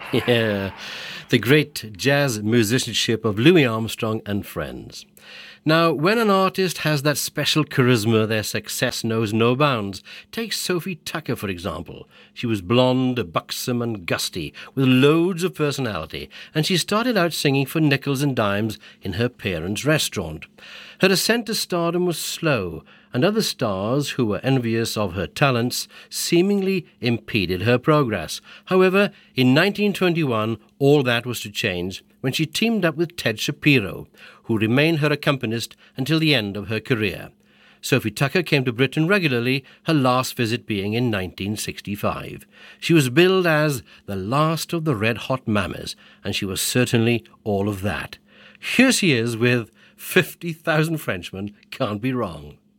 Yeah, the great jazz musicianship of Louis Armstrong and friends. Now, when an artist has that special charisma, their success knows no bounds. Take Sophie Tucker, for example. She was blonde, buxom and gusty, with loads of personality, and she started out singing for nickels and dimes in her parents' restaurant. Her ascent to stardom was slow, and other stars who were envious of her talents seemingly impeded her progress. However, in 1921, all that was to change when she teamed up with Ted Shapiro, who remained her accompanist until the end of her career. Sophie Tucker came to Britain regularly, her last visit being in 1965. She was billed as the last of the red-hot mamas, and she was certainly all of that. Here she is with 50,000 Frenchmen Can't Be Wrong.